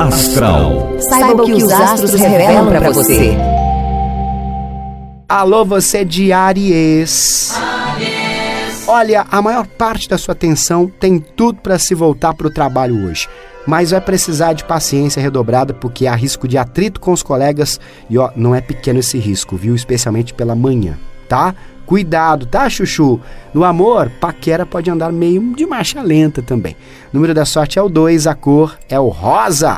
astral. Saiba o que os astros revelam para você. Alô, você de Áries. Olha, a maior parte da sua atenção tem tudo para se voltar para o trabalho hoje. Mas vai precisar de paciência redobrada porque há risco de atrito com os colegas e não é pequeno esse risco, viu? Especialmente pela manhã, tá? Cuidado, tá, chuchu? No amor, paquera pode andar meio de marcha lenta também. O número da sorte é o 2, a cor é o rosa.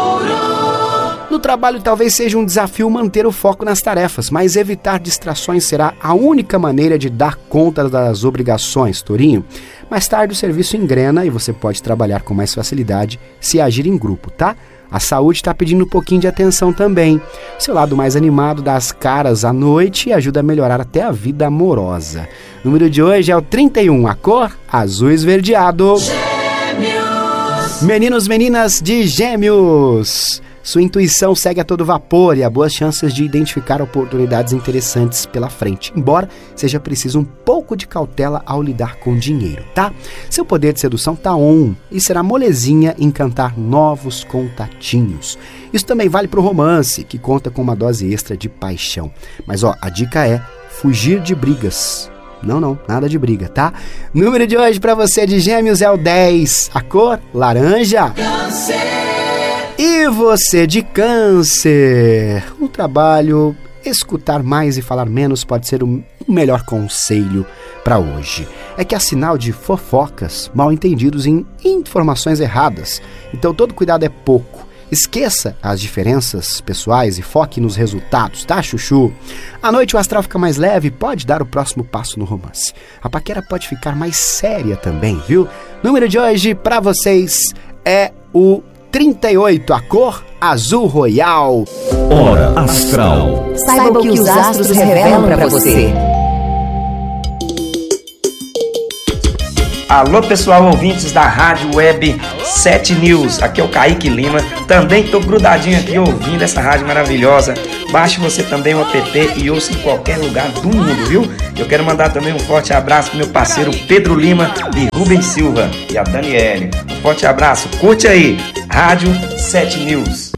No trabalho talvez seja um desafio manter o foco nas tarefas, mas evitar distrações será a única maneira de dar conta das obrigações, tourinho. Mais tarde o serviço engrena e você pode trabalhar com mais facilidade se agir em grupo, tá? A saúde está pedindo um pouquinho de atenção também. O seu lado mais animado dá as caras à noite e ajuda a melhorar até a vida amorosa. O número de hoje é o 31, a cor azul esverdeado. Gêmeos! Meninos, meninas de Gêmeos! Sua intuição segue a todo vapor e há boas chances de identificar oportunidades interessantes pela frente, embora seja preciso um pouco de cautela ao lidar com dinheiro, tá? Seu poder de sedução tá on e será molezinha encantar novos contatinhos. Isso também vale para o romance, que conta com uma dose extra de paixão. Mas a dica é fugir de brigas. Não, nada de briga, tá? O número de hoje para você de Gêmeos é o 10, a cor laranja. Câncer! E você de Câncer, no trabalho, escutar mais e falar menos pode ser o melhor conselho para hoje. É que há sinal de fofocas, mal entendidos em informações erradas. Então todo cuidado é pouco. Esqueça as diferenças pessoais e foque nos resultados, tá, chuchu? À noite o astral fica mais leve e pode dar o próximo passo no romance. A paquera pode ficar mais séria também, viu? O número de hoje para vocês é o 38, a cor azul royal. Hora astral. Saiba o que os astros revelam para você. Alô pessoal, ouvintes da Rádio Web 7 News, aqui é o Kaique Lima, também tô grudadinho aqui ouvindo essa rádio maravilhosa. Baixe você também o app e ouça em qualquer lugar do mundo, viu? Eu quero mandar também um forte abraço pro meu parceiro Pedro Lima e Rubens Silva e a Daniele. Um forte abraço, curte aí, Rádio 7 News.